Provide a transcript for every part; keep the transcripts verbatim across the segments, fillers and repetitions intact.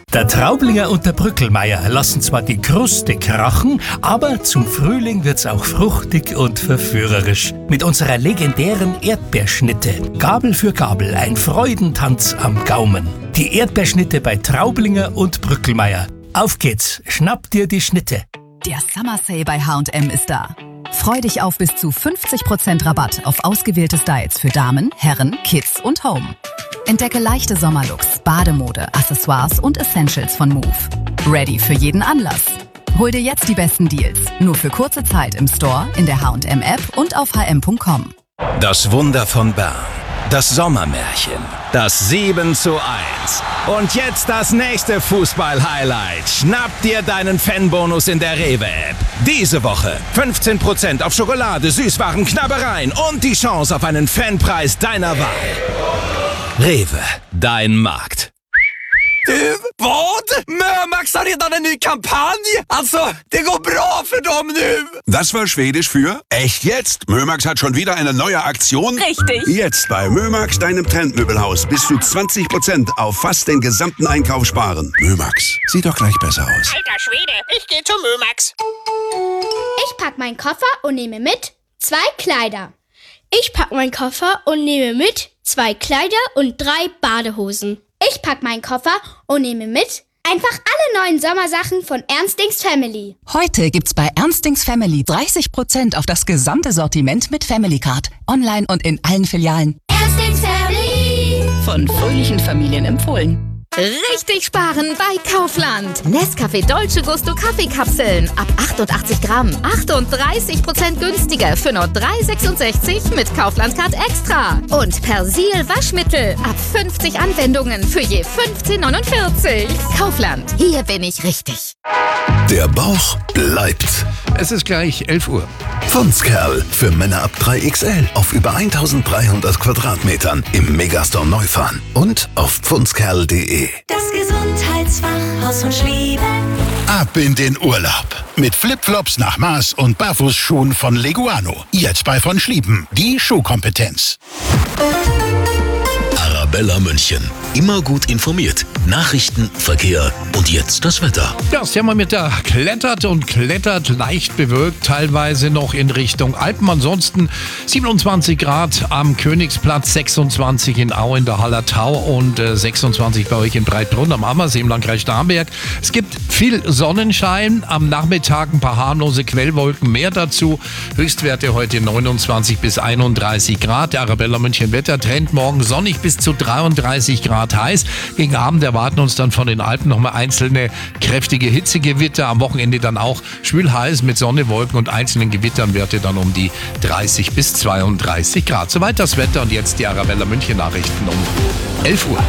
Der Traublinger und der Brückelmeier lassen zwar die Kruste krachen, aber zum Frühling wird's auch fruchtig und verführerisch. Mit unserer legendären Erdbeerschnitte. Gabel für Gabel, ein Freudentanz am Gaumen. Die Erdbeerschnitte bei Traublinger und Brückelmeier. Auf geht's, schnapp dir die Schnitte. Der Summer Sale bei H und M ist da. Freu dich auf bis zu fünfzig Prozent Rabatt auf ausgewählte Styles für Damen, Herren, Kids und Home. Entdecke leichte Sommerlooks, Bademode, Accessoires und Essentials von Move. Ready für jeden Anlass. Hol dir jetzt die besten Deals. Nur für kurze Zeit im Store, in der H und M App und auf h m punkt com. Das Wunder von Bern. Das Sommermärchen. Das sieben zu eins. Und jetzt das nächste Fußball-Highlight. Schnapp dir deinen Fanbonus in der Rewe-App. Diese Woche fünfzehn Prozent auf Schokolade, Süßwaren, Knabbereien und die Chance auf einen Fanpreis deiner Wahl. Rewe, dein Markt. Du, vad? Mömax har redan en ny kampanj! Alltså, det går bra för dem nu! Das war Schwedisch für echt jetzt. Mömax hat schon wieder eine neue Aktion. Richtig. Jetzt bei Mömax, deinem Trendmöbelhaus, bis zu zwanzig Prozent auf fast den gesamten Einkauf sparen. Mömax, sieht doch gleich besser aus. Alter Schwede, ich gehe zu Mömax. Ich pack meinen Koffer und nehme mit zwei Kleider. Ich pack meinen Koffer und nehme mit zwei Kleider und drei Badehosen. Ich pack meinen Koffer und nehme mit einfach alle neuen Sommersachen von Ernstings Family. Heute gibt's bei Ernstings Family dreißig Prozent auf das gesamte Sortiment mit Family Card. Online und in allen Filialen. Ernstings Family. Von fröhlichen Familien empfohlen. Richtig sparen bei Kaufland. Nescafé Dolce Gusto Kaffeekapseln ab achtundachtzig Gramm. achtunddreißig Prozent günstiger für nur drei sechsundsechzig mit Kaufland Card Extra. Und Persil Waschmittel ab fünfzig Anwendungen für je fünfzehn neunundvierzig. Kaufland, hier bin ich richtig. Der Bauch bleibt. Es ist gleich elf Uhr. Pfundskerl für Männer ab drei X L auf über eintausenddreihundert Quadratmetern im Megastore Neufahren und auf pfundskerl punkt de. Das Gesundheitsfachhaus von Schlieben. Ab in den Urlaub. Mit Flipflops nach Maß und Barfußschuhen von Leguano. Jetzt bei von Schlieben. Die Schuhkompetenz. Arabella München. Immer gut informiert. Nachrichten, Verkehr und jetzt das Wetter. Ja, das Thermometer klettert und klettert, leicht bewölkt, teilweise noch in Richtung Alpen. Ansonsten siebenundzwanzig Grad am Königsplatz, sechsundzwanzig in Au in der Hallertau und äh, sechsundzwanzig bei euch in Breitbrunn am Ammersee im Landkreis Starnberg. Es gibt viel Sonnenschein, am Nachmittag ein paar harmlose Quellwolken, mehr dazu. Höchstwerte heute neunundzwanzig bis einunddreißig Grad. Der Arabella München Wettertrend morgen sonnig bis zu dreiunddreißig Grad heiß. Gegen Abend erwarten uns dann von den Alpen nochmal einzelne kräftige Hitzegewitter. Am Wochenende dann auch schwül heiß mit Sonne, Wolken und einzelnen Gewittern. Werte dann um die dreißig bis zweiunddreißig Grad. Soweit das Wetter und jetzt die Arabella München Nachrichten um elf Uhr.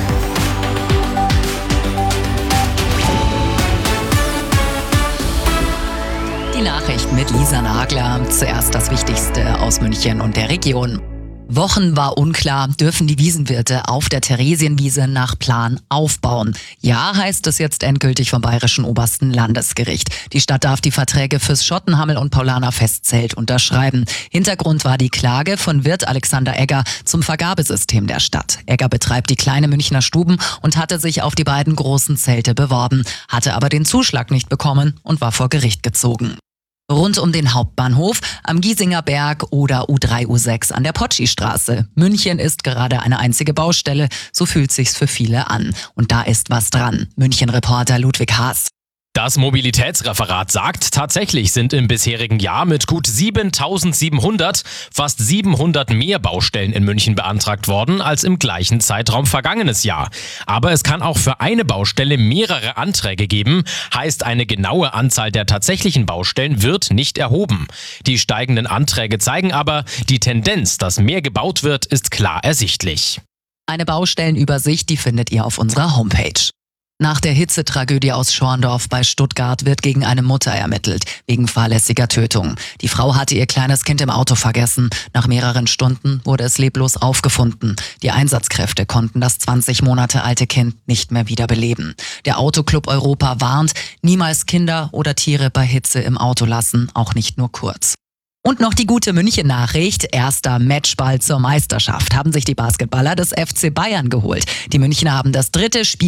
Die Nachrichten mit Lisa Nagler. Zuerst das Wichtigste aus München und der Region. Wochen war unklar, dürfen die Wiesenwirte auf der Theresienwiese nach Plan aufbauen. Ja, heißt es jetzt endgültig vom Bayerischen Obersten Landesgericht. Die Stadt darf die Verträge fürs Schottenhammel und Paulaner Festzelt unterschreiben. Hintergrund war die Klage von Wirt Alexander Egger zum Vergabesystem der Stadt. Egger betreibt die kleine Münchner Stuben und hatte sich auf die beiden großen Zelte beworben, hatte aber den Zuschlag nicht bekommen und war vor Gericht gezogen. Rund um den Hauptbahnhof, am Giesinger Berg oder U drei U sechs an der Potschi-Straße. München ist gerade eine einzige Baustelle, so fühlt sich's für viele an. Und da ist was dran. München-Reporter Ludwig Haas. Das Mobilitätsreferat sagt, tatsächlich sind im bisherigen Jahr mit gut siebentausendsiebenhundert fast siebenhundert mehr Baustellen in München beantragt worden als im gleichen Zeitraum vergangenes Jahr. Aber es kann auch für eine Baustelle mehrere Anträge geben, heißt eine genaue Anzahl der tatsächlichen Baustellen wird nicht erhoben. Die steigenden Anträge zeigen aber, die Tendenz, dass mehr gebaut wird, ist klar ersichtlich. Eine Baustellenübersicht, die findet ihr auf unserer Homepage. Nach der Hitzetragödie aus Schorndorf bei Stuttgart wird gegen eine Mutter ermittelt, wegen fahrlässiger Tötung. Die Frau hatte ihr kleines Kind im Auto vergessen. Nach mehreren Stunden wurde es leblos aufgefunden. Die Einsatzkräfte konnten das zwanzig Monate alte Kind nicht mehr wiederbeleben. Der Autoclub Europa warnt, niemals Kinder oder Tiere bei Hitze im Auto lassen, auch nicht nur kurz. Und noch die gute München-Nachricht. Erster Matchball zur Meisterschaft haben sich die Basketballer des F C Bayern geholt. Die Münchner haben das dritte Spiel